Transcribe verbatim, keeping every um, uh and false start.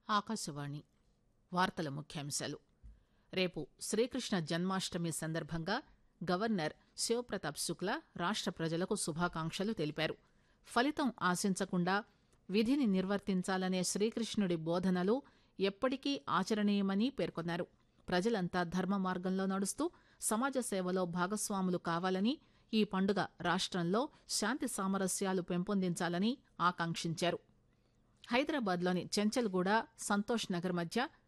ఆకాశవాణి వార్తల ముఖ్యాంశాలు. రేపు శ్రీకృష్ణ జన్మాష్టమి సందర్భంగా గవర్నర్ శివప్రతాప్ శుక్లా రాష్ట ప్రజలకు శుభాకాంక్షలు తెలిపారు. ఫలితం ఆశించకుండా విధిని నిర్వర్తించాలనే శ్రీకృష్ణుడి బోధనలు ఎప్పటికీ ఆచరణీయమని పేర్కొన్నారు. ప్రజలంతా ధర్మ మార్గంలో నడుస్తూ సమాజ సేవలో భాగస్వాములు కావాలని, ఈ పండుగ రాష్టంలో శాంతి సామరస్యాలు పెంపొందించాలని ఆకాంక్షించారు. హైదరాబాద్లోని చెంచల్గూడ, సంతోష్ నగర్ మధ్య